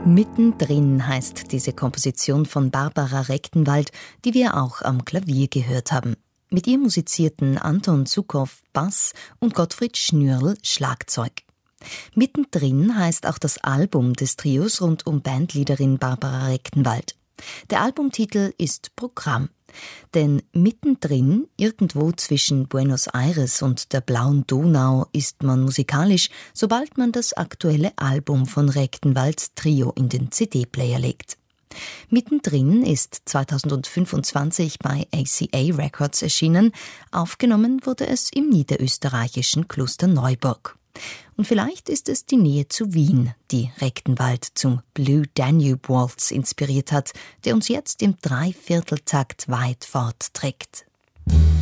Mittendrin heißt diese Komposition von Barbara Rechtenwald, die wir auch am Klavier gehört haben. Mit ihr musizierten Anton Zukow Bass und Gottfried Schnürl Schlagzeug. Mittendrin heißt auch das Album des Trios rund um Bandleaderin Barbara Rechtenwald. Der Albumtitel ist Programm. Denn mittendrin, irgendwo zwischen Buenos Aires und der blauen Donau, ist man musikalisch, sobald man das aktuelle Album von Rechtenwalds Trio in den CD-Player legt. Mittendrin ist 2025 bei ACA Records erschienen. Aufgenommen wurde es im niederösterreichischen Klosterneuburg. Und vielleicht ist es die Nähe zu Wien, die Rechtenwald zum Blue Danube Waltz inspiriert hat, der uns jetzt im Dreivierteltakt weit fortträgt.